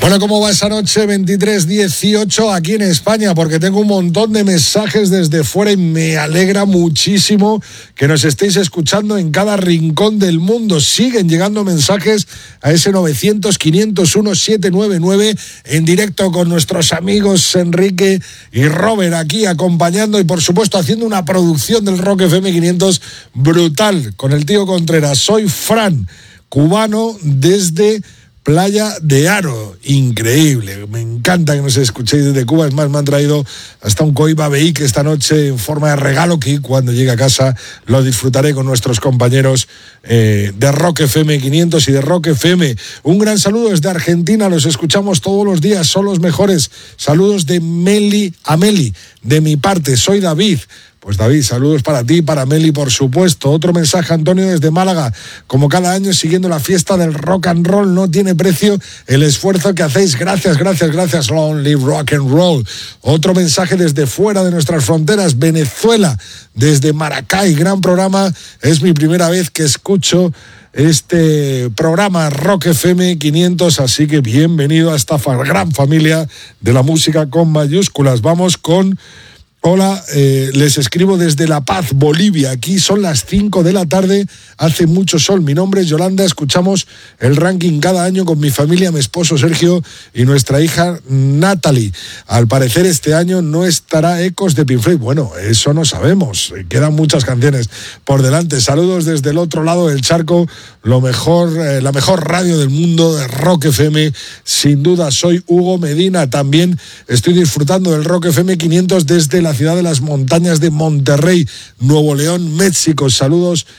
Bueno, ¿cómo va esa noche 23-18 aquí en España? Porque tengo un montón de mensajes desde fuera y me alegra muchísimo que nos estéis escuchando en cada rincón del mundo. Siguen llegando mensajes a ese 900-501-799 en directo con nuestros amigos Enrique y Robert aquí acompañando y por supuesto haciendo una producción del Rock FM 500 brutal con el tío Contreras. Soy Fran, cubano desde Playa de Aro, increíble, me encanta que nos escuchéis desde Cuba. Es más, me han traído hasta un Coiba Veí que esta noche en forma de regalo que cuando llegue a casa lo disfrutaré con nuestros compañeros de Rock FM 500 y de Rock FM. Un gran saludo desde Argentina, los escuchamos todos los días, son los mejores. Saludos de Meli a Meli, de mi parte, soy David. Pues David, saludos para ti, para Meli, por supuesto. Otro mensaje, Antonio, desde Málaga. Como cada año, siguiendo la fiesta del rock and roll, no tiene precio el esfuerzo que hacéis. Gracias, gracias, gracias. Long live rock and roll. Otro mensaje desde fuera de nuestras fronteras, Venezuela, desde Maracay. Gran programa. Es mi primera vez que escucho este programa Rock FM 500, así que bienvenido a esta gran familia de la música con mayúsculas. Vamos con... Hola, les escribo desde La Paz, Bolivia. Aquí son las 5 de la tarde, hace mucho sol. Mi nombre es Yolanda, escuchamos el ranking cada año con mi familia, mi esposo Sergio y nuestra hija Natalie. Al parecer este año no estará Ecos de Pink Floyd. Bueno, eso no sabemos, quedan muchas canciones por delante. Saludos desde el otro lado del charco, lo mejor, la mejor radio del mundo de Rock FM. Sin duda, soy Hugo Medina. También estoy disfrutando del Rock FM 500 desde la ciudad de las montañas de Monterrey, Nuevo León, México. Saludos